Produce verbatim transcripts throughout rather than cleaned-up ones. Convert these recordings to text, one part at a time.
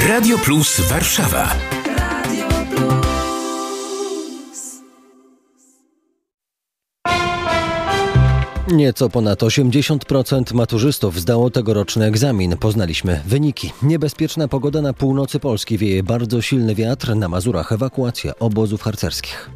Radio Plus Warszawa. Radio Plus. Nieco ponad osiemdziesiąt procent maturzystów zdało tegoroczny egzamin. Poznaliśmy wyniki. Niebezpieczna pogoda na północy Polski, wieje bardzo silny wiatr, na Mazurach ewakuacja obozów harcerskich.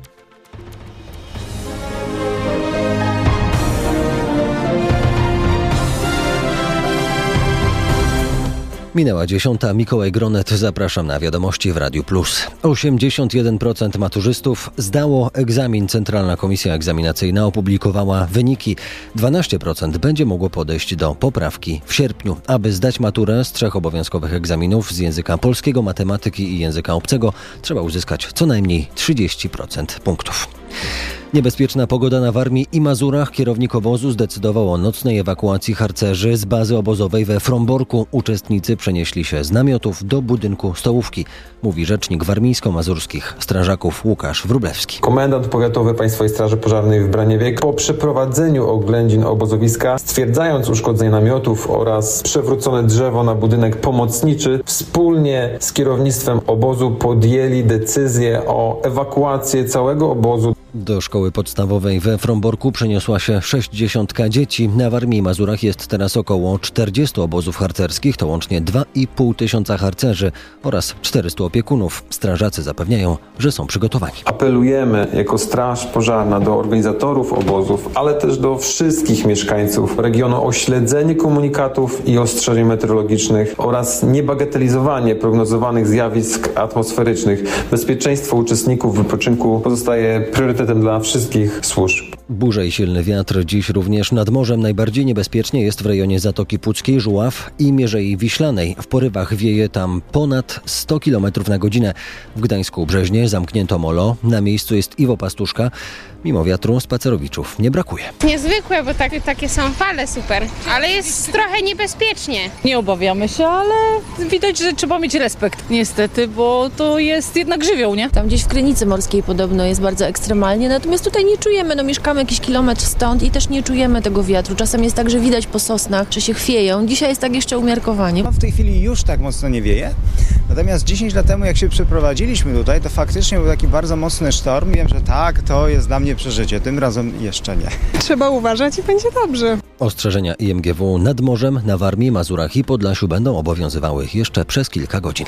Minęła dziesiąta. Mikołaj Gronet, zapraszam na wiadomości w Radiu Plus. osiemdziesiąt jeden procent maturzystów zdało egzamin. Centralna Komisja Egzaminacyjna opublikowała wyniki. dwanaście procent będzie mogło podejść do poprawki w sierpniu. Aby zdać maturę z trzech obowiązkowych egzaminów z języka polskiego, matematyki i języka obcego, trzeba uzyskać co najmniej trzydzieści procent punktów. Niebezpieczna pogoda na Warmii i Mazurach. Kierownik obozu zdecydował o nocnej ewakuacji harcerzy z bazy obozowej we Fromborku. Uczestnicy przenieśli się z namiotów do budynku stołówki, mówi rzecznik warmińsko-mazurskich strażaków Łukasz Wróblewski. Komendant powiatowy Państwowej Straży Pożarnej w Braniewie po przeprowadzeniu oględzin obozowiska, stwierdzając uszkodzenie namiotów oraz przewrócone drzewo na budynek pomocniczy, wspólnie z kierownictwem obozu podjęli decyzję o ewakuacji całego obozu. Do szkoły podstawowej we Fromborku przeniosła się sześćdziesiątka dzieci. Na Warmii i Mazurach jest teraz około czterdziestu obozów harcerskich, to łącznie dwa i pół tysiąca harcerzy oraz czterystu opiekunów. Strażacy zapewniają, że są przygotowani. Apelujemy jako Straż Pożarna do organizatorów obozów, ale też do wszystkich mieszkańców regionu o śledzenie komunikatów i ostrzeżeń meteorologicznych oraz niebagatelizowanie prognozowanych zjawisk atmosferycznych. Bezpieczeństwo uczestników wypoczynku pozostaje priorytetem dla wszystkich służb. Burze i silny wiatr dziś również nad morzem. Najbardziej niebezpiecznie jest w rejonie Zatoki Puckiej, Żuław i Mierzei Wiślanej. W porywach wieje tam ponad sto kilometrów na godzinę. W Gdańsku Brzeźnie zamknięto molo. Na miejscu jest Iwo Pastuszka. Mimo wiatru spacerowiczów nie brakuje. Niezwykłe, bo tak, takie są fale super, ale jest trochę niebezpiecznie. Nie obawiamy się, ale widać, że trzeba mieć respekt niestety, bo to jest jednak żywioł, nie? Tam gdzieś w Krynicy Morskiej podobno jest bardzo ekstremalnie, natomiast tutaj nie czujemy, no mieszkamy jakiś kilometr stąd i też nie czujemy tego wiatru. Czasem jest tak, że widać po sosnach, że się chwieją. Dzisiaj jest tak jeszcze umiarkowanie. W tej chwili już tak mocno nie wieje, natomiast dziesięć lat temu, jak się przeprowadziliśmy tutaj, to faktycznie był taki bardzo mocny sztorm. Wiem, że tak, to jest dla mnie przeżycie. Tym razem jeszcze nie. Trzeba uważać i będzie dobrze. Ostrzeżenia I M G W nad morzem, na Warmii, Mazurach i Podlasiu będą obowiązywały jeszcze przez kilka godzin.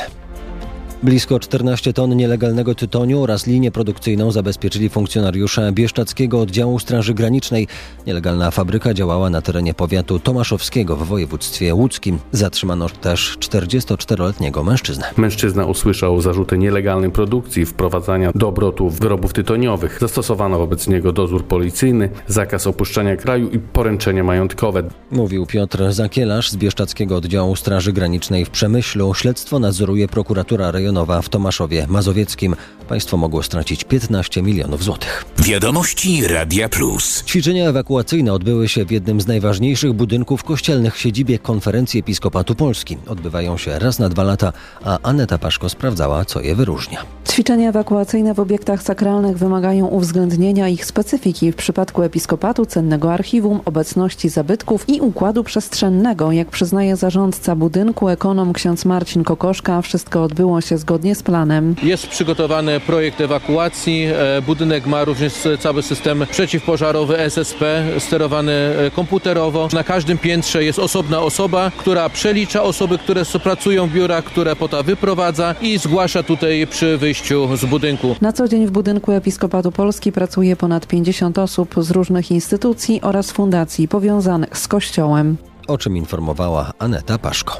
Blisko czternaście ton nielegalnego tytoniu oraz linię produkcyjną zabezpieczyli funkcjonariusze Bieszczadzkiego Oddziału Straży Granicznej. Nielegalna fabryka działała na terenie powiatu tomaszowskiego w województwie łódzkim. Zatrzymano też czterdziestoczteroletniego mężczyznę. Mężczyzna usłyszał zarzuty nielegalnej produkcji, wprowadzania do obrotu wyrobów tytoniowych. Zastosowano wobec niego dozór policyjny, zakaz opuszczania kraju i poręczenie majątkowe. Mówił Piotr Zakielarz z Bieszczadzkiego Oddziału Straży Granicznej w Przemyślu. Śledztwo nadzoruje prokuratura rejonowa w Tomaszowie Mazowieckim. Państwo mogło stracić piętnaście milionów złotych. Wiadomości Radia Plus. Ćwiczenia ewakuacyjne odbyły się w jednym z najważniejszych budynków kościelnych w siedzibie Konferencji Episkopatu Polski. Odbywają się raz na dwa lata, a Aneta Paszko sprawdzała, co je wyróżnia. Ćwiczenia ewakuacyjne w obiektach sakralnych wymagają uwzględnienia ich specyfiki. W przypadku Episkopatu, cennego archiwum, obecności zabytków i układu przestrzennego. Jak przyznaje zarządca budynku, ekonom ksiądz Marcin Kokoszka, wszystko odbyło się zgodnie z planem. Jest przygotowany projekt ewakuacji. Budynek ma również cały system przeciwpożarowy S S P, sterowany komputerowo. Na każdym piętrze jest osobna osoba, która przelicza osoby, które pracują w biurach, które potem wyprowadza i zgłasza tutaj przy wyjściu z budynku. Na co dzień w budynku Episkopatu Polski pracuje ponad pięćdziesiąt osób z różnych instytucji oraz fundacji powiązanych z Kościołem. O czym informowała Aneta Paszko.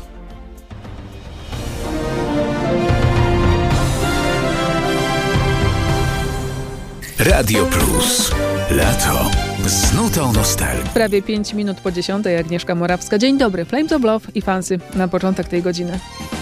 Radio Plus. Lato. Z nutą nostalgii. Prawie pięć minut po dziesiątej. Agnieszka Morawska. Dzień dobry. Flames of Love i Fancy na początek tej godziny.